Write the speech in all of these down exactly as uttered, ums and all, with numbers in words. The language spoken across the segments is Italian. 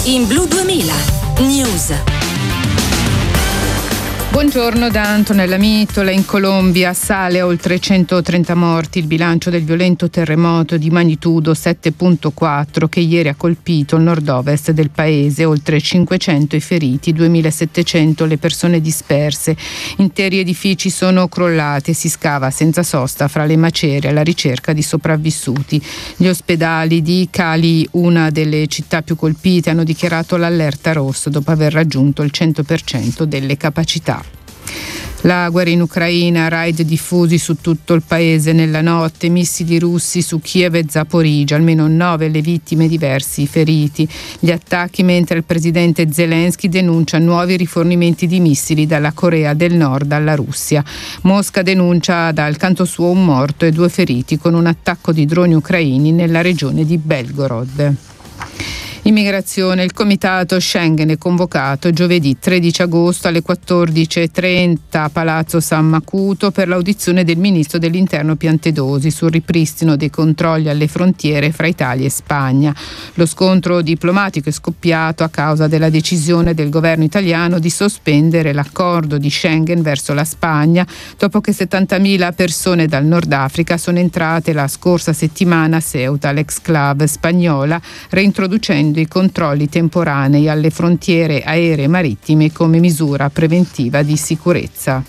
In Blu duemila News. Buongiorno da Antonella Mitola. In Colombia sale a oltre centotrenta morti il bilancio del violento terremoto di magnitudo sette virgola quattro che ieri ha colpito il nord-ovest del paese. Oltre cinquecento i feriti, duemilasettecento le persone disperse. Interi edifici sono crollati e si scava senza sosta fra le macerie alla ricerca di sopravvissuti. Gli ospedali di Cali, una delle città più colpite, hanno dichiarato l'allerta rossa dopo aver raggiunto il cento per cento delle capacità. La guerra in Ucraina, raid diffusi su tutto il paese nella notte, missili russi su Kiev e Zaporizhzhia, almeno nove le vittime, diversi i feriti. Gli attacchi mentre il presidente Zelensky denuncia nuovi rifornimenti di missili dalla Corea del Nord alla Russia. Mosca denuncia dal canto suo un morto e due feriti con un attacco di droni ucraini nella regione di Belgorod. Immigrazione. Il comitato Schengen è convocato giovedì tredici agosto alle quattordici e trenta a Palazzo San Macuto per l'audizione del ministro dell'Interno Piantedosi sul ripristino dei controlli alle frontiere fra Italia e Spagna. Lo scontro diplomatico è scoppiato a causa della decisione del governo italiano di sospendere l'accordo di Schengen verso la Spagna dopo che settantamila persone dal Nord Africa sono entrate la scorsa settimana a Ceuta, l'exclave spagnola, reintroducendo i controlli temporanei alle frontiere aeree e marittime come misura preventiva di sicurezza.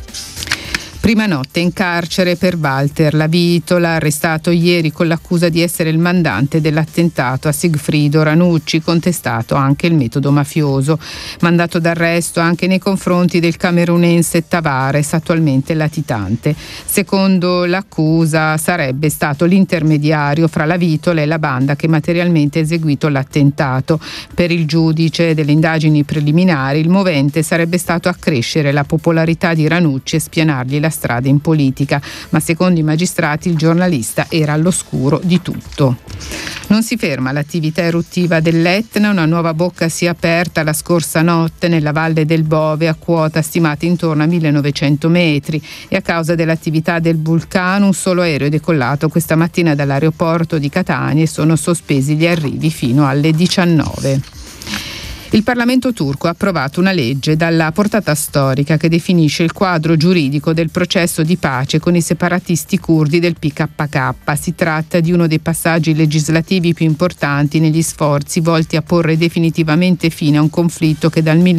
Prima notte in carcere per Walter La Vitola, arrestato ieri con l'accusa di essere il mandante dell'attentato a Sigfrido Ranucci, contestato anche il metodo mafioso. Mandato d'arresto anche nei confronti del camerunense Tavares, attualmente latitante. Secondo l'accusa sarebbe stato l'intermediario fra La Vitola e la banda che materialmente ha eseguito l'attentato. Per il giudice delle indagini preliminari, il movente sarebbe stato accrescere la popolarità di Ranucci e spianargli la strada in politica, ma secondo i magistrati il giornalista era all'oscuro di tutto. Non si ferma l'attività eruttiva dell'Etna, una nuova bocca si è aperta la scorsa notte nella Valle del Bove a quota stimata intorno a millenovecento metri e a causa dell'attività del vulcano un solo aereo è decollato questa mattina dall'aeroporto di Catania e sono sospesi gli arrivi fino alle diciannove. Il Parlamento turco ha approvato una legge dalla portata storica che definisce il quadro giuridico del processo di pace con i separatisti curdi del P K K. Si tratta di uno dei passaggi legislativi più importanti negli sforzi volti a porre definitivamente fine a un conflitto che dal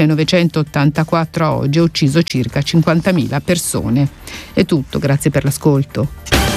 millenovecentottantaquattro a oggi ha ucciso circa cinquantamila persone. È tutto, grazie per l'ascolto.